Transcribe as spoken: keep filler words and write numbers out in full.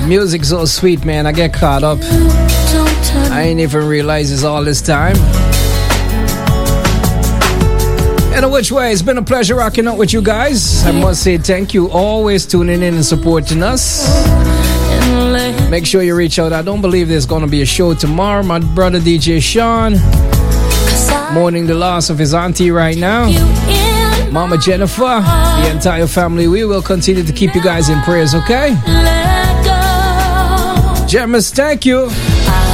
Music's so sweet, man. I get caught up. I ain't even realize it's all this time. In which way, it's been a pleasure rocking out with you guys. I must say thank you, always tuning in and supporting us. Make sure you reach out. I don't believe there's going to be a show tomorrow. My brother D J Sean mourning the loss of his auntie right now. Mama Jennifer, the entire family, we will continue to keep you guys in prayers, okay? Gemmas, thank you.